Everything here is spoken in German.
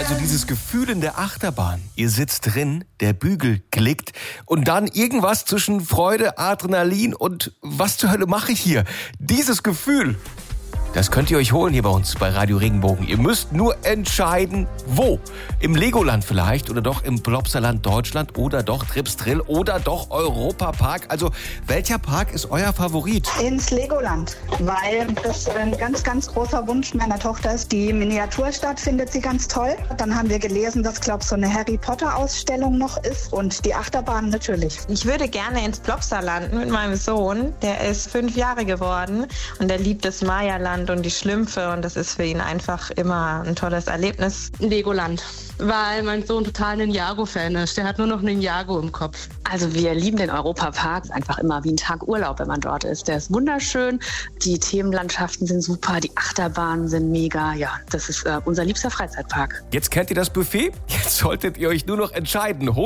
Also dieses Gefühl in der Achterbahn. Ihr sitzt drin, der Bügel klickt und dann irgendwas zwischen Freude, Adrenalin und was zur Hölle mache ich hier? Dieses Gefühl, das könnt ihr euch holen hier bei uns bei Radio Regenbogen. Ihr müsst nur entscheiden, wo. Im Legoland vielleicht oder doch im Plopsaland Deutschland oder doch Tripsdrill oder doch Europapark. Also welcher Park ist euer Favorit? Ins Legoland, weil das ein ganz, ganz großer Wunsch meiner Tochter ist. Die Miniaturstadt findet sie ganz toll. Dann haben wir gelesen, dass, glaube ich, so eine Harry Potter Ausstellung noch ist und die Achterbahn natürlich. Ich würde gerne ins Plopsaland mit meinem Sohn. Der ist 5 Jahre geworden und der liebt das Maya-Land und die Schlümpfe und das ist für ihn einfach immer ein tolles Erlebnis. Legoland, weil mein Sohn total ein Ninjago-Fan ist. Der hat nur noch Ninjago im Kopf. Also wir lieben den Europapark. Ist einfach immer wie ein Tag Urlaub, wenn man dort ist. Der ist wunderschön, die Themenlandschaften sind super, die Achterbahnen sind mega. Ja, das ist unser liebster Freizeitpark. Jetzt kennt ihr das Buffet? Jetzt solltet ihr euch nur noch entscheiden.